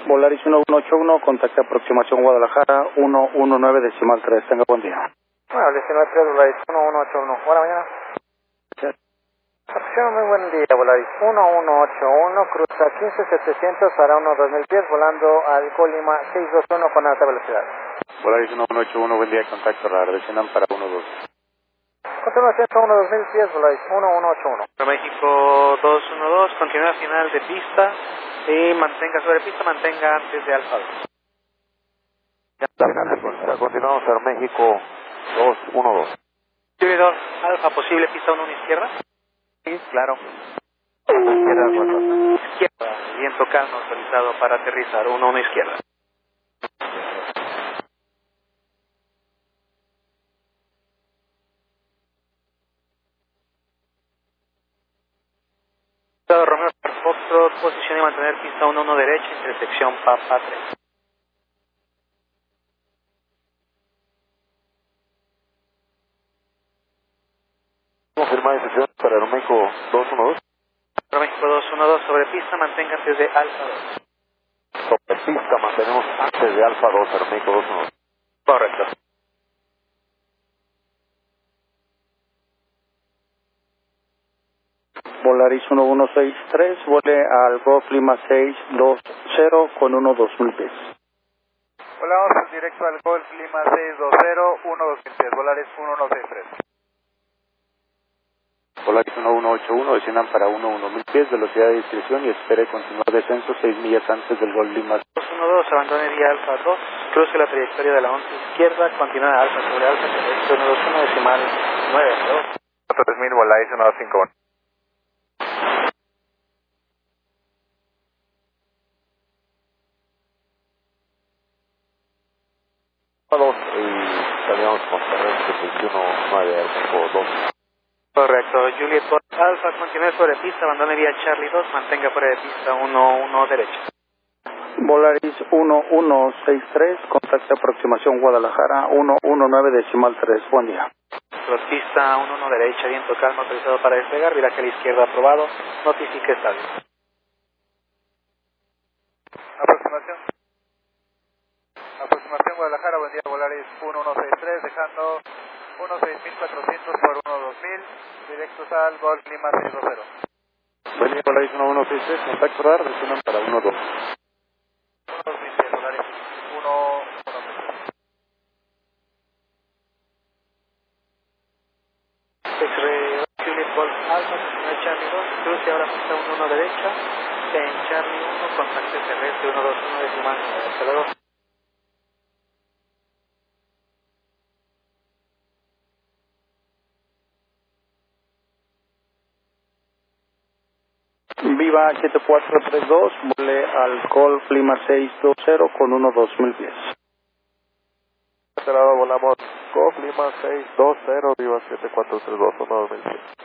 Volaris 1181, contacte aproximación Guadalajara 119.3. Tenga buen día. Bueno, 19.3, Volaris 1181. Buena mañana. Muy buen día, Volaris 1181, cruza 15700 para 2000 pies, volando al Colima 621 con alta velocidad. Volaris 1181, buen día, contacto radar, desciendan para 12. Continuación 2000 pies, Volaris 1181. México 212, continúa final de pista y mantenga sobre pista, mantenga antes de Alfa 2. Final de pista, continuamos a México 212. Julie 2, Alfa, posible pista 1 izquierda. Sí, claro. Izquierda, Izquierda, viento calmo autorizado para aterrizar, 1 izquierda. Romeo Foxtrot, posición y mantener pista 1 derecha, intersección Papa 3. Confirmar instrucción para Aeroméxico 212. México 212 sobre pista, mantenga antes de Alfa 2. Sobre pista mantenemos antes de Alfa 2, Aeroméxico 212. Correcto. Volaris 1163, vole al Golf Lima 620 con 2000 pies. Volamos directo al Golf Lima 620, 2000 pies, Volaris 1163. Volaris 1181, desciendan para 1000 pies, velocidad de discreción y espere continuar descenso 6 millas antes del Golf Lima. 212, abandone vía Alfa 2, cruce la trayectoria de la 11 izquierda, continúa Alfa sobre Alfa, terrestre 121 decimal 9, 3000, Volaris 1251. Y salíamos con terrestre 21-9, Aeroméxico 2. Correcto, Juliet por Alfa, continúe sobre pista, abandone vía Charlie 2, mantenga fuera de pista 1 derecha. Volaris 1163, contacte aproximación Guadalajara 119.3. Buen día. Sobre pista 1 derecha, viento calmo autorizado para despegar, viraje a la izquierda aprobado, notifique estadio. Aproximación Guadalajara, buen día, Volaris 1163, dejando 16.400 por 2000, directos al Golf Lima 620. Buen día, Volaris 1163, contacto radar, desciendan para 12. 2000 pies, Volaris 1163. X-Ray Juliet Golf Alfa, continúa Charlie 2, cruce ahora pista 1 derecha, en Charlie 1, contacte terrestre 121 decimal 9, hasta luego. Viva 7432, vole al Golf Lima 620 con 2000 pies. Este lado volamos Golf Lima 620, viva 7432, 2000 pies.